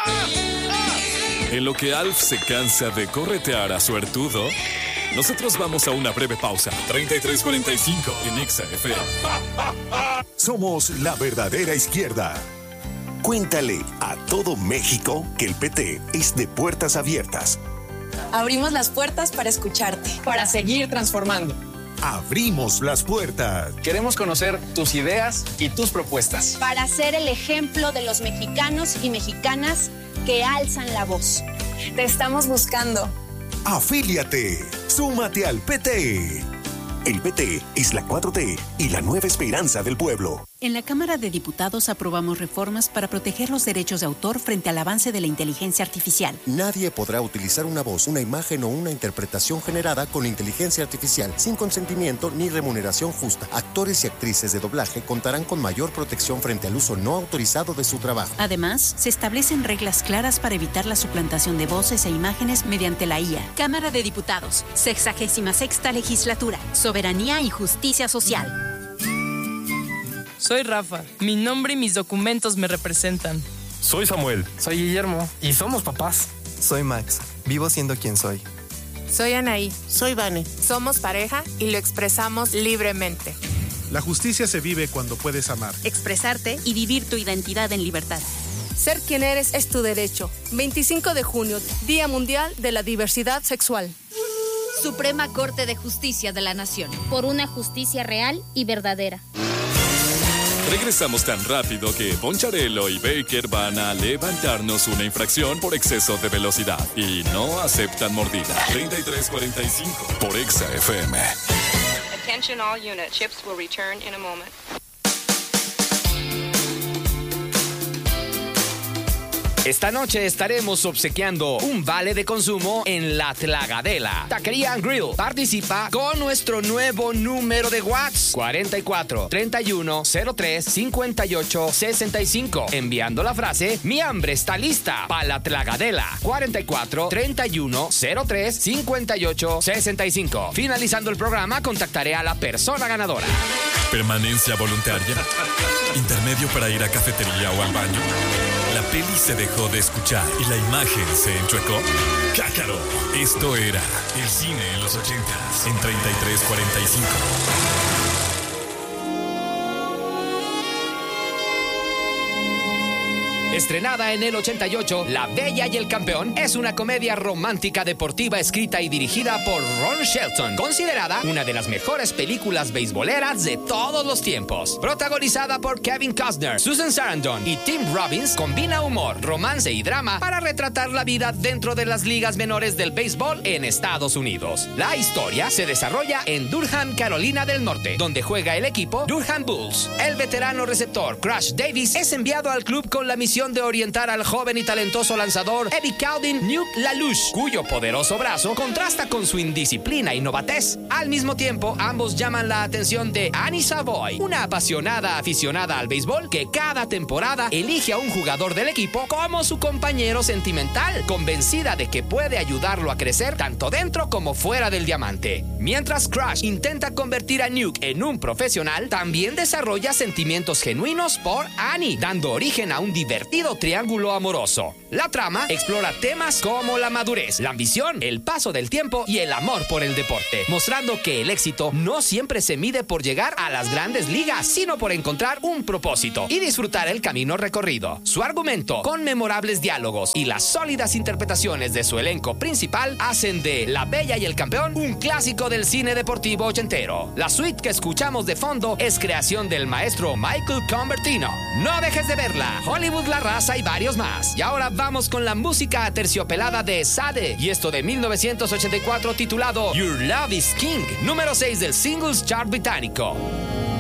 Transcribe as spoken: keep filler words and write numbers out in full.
En lo que Alf se cansa de corretear a su Suertudo, nosotros vamos a una breve pausa. treinta y tres cuarenta y cinco en Exa F M. Somos la verdadera izquierda. Cuéntale a todo México que el P T es de puertas abiertas. Abrimos las puertas para escucharte. Para seguir transformando. Abrimos las puertas. Queremos conocer tus ideas y tus propuestas. Para ser el ejemplo de los mexicanos y mexicanas que alzan la voz. Te estamos buscando. Afíliate. Súmate al P T. El P T es la cuatro T y la nueva esperanza del pueblo. En la Cámara de Diputados aprobamos reformas para proteger los derechos de autor frente al avance de la inteligencia artificial. Nadie podrá utilizar una voz, una imagen o una interpretación generada con inteligencia artificial sin consentimiento ni remuneración justa. Actores y actrices de doblaje contarán con mayor protección frente al uso no autorizado de su trabajo. Además, se establecen reglas claras para evitar la suplantación de voces e imágenes mediante la I A. Cámara de Diputados, sexagésima sexta legislatura, soberanía y justicia social. Soy Rafa. Mi nombre y mis documentos me representan. Soy Samuel. Soy Guillermo. Y somos papás. Soy Max. Vivo siendo quien soy. Soy Anaí. Soy Vane. Somos pareja y lo expresamos libremente. La justicia se vive cuando puedes amar, expresarte y vivir tu identidad en libertad. Ser quien eres es tu derecho. veinticinco de junio, Día Mundial de la Diversidad Sexual. Suprema Corte de Justicia de la Nación. Por una justicia real y verdadera. Regresamos tan rápido que Poncharelo y Baker van a levantarnos una infracción por exceso de velocidad y no aceptan mordida. treinta y tres cuarenta y cinco por Exa F M. Attention all unit. Chips will return in a moment. Esta noche estaremos obsequiando un vale de consumo en La Tlagadela, Taquería and Grill. Participa con nuestro nuevo número de WhatsApp cuarenta y cuatro, treinta y uno, cero tres, cincuenta y ocho, sesenta y cinco, enviando la frase "Mi hambre está lista" para La Tlagadela. cuarenta y cuatro, treinta y uno, cero tres, cincuenta y ocho, sesenta y cinco. Finalizando el programa, contactaré a la persona ganadora. Permanencia voluntaria. Intermedio para ir a cafetería o al baño. La peli se dejó de escuchar y la imagen se enchuecó. ¡Cácaro! Esto era el cine en los ochentas en treinta y tres cuarenta y cinco. Estrenada en el ochenta y ocho, La Bella y el Campeón es una comedia romántica deportiva escrita y dirigida por Ron Shelton, considerada una de las mejores películas beisboleras de todos los tiempos. Protagonizada por Kevin Costner, Susan Sarandon y Tim Robbins, combina humor, romance y drama para retratar la vida dentro de las ligas menores del béisbol en Estados Unidos. La historia se desarrolla en Durham, Carolina del Norte, donde juega el equipo Durham Bulls. El veterano receptor Crash Davis es enviado al club con la misión de orientar al joven y talentoso lanzador Eddie Caldin Nuke LaLoosh, cuyo poderoso brazo contrasta con su indisciplina y novatez. Al mismo tiempo, ambos llaman la atención de Annie Savoy, una apasionada aficionada al béisbol que cada temporada elige a un jugador del equipo como su compañero sentimental, convencida de que puede ayudarlo a crecer tanto dentro como fuera del diamante. Mientras Crash intenta convertir a Nuke en un profesional, también desarrolla sentimientos genuinos por Annie, dando origen a un divertido triángulo amoroso. La trama explora temas como la madurez, la ambición, el paso del tiempo y el amor por el deporte, mostrando que el éxito no siempre se mide por llegar a las grandes ligas, sino por encontrar un propósito y disfrutar el camino recorrido. Su argumento, con memorables diálogos y las sólidas interpretaciones de su elenco principal, hacen de La Bella y el Campeón un clásico del cine deportivo ochentero. La suite que escuchamos de fondo es creación del maestro Michael Convertino. No dejes de verla. Hollywood, La Raza y varios más. Y ahora vamos con la música aterciopelada de Sade, y esto de mil novecientos ochenta y cuatro titulado Your Love is King, número seis del Singles Chart británico.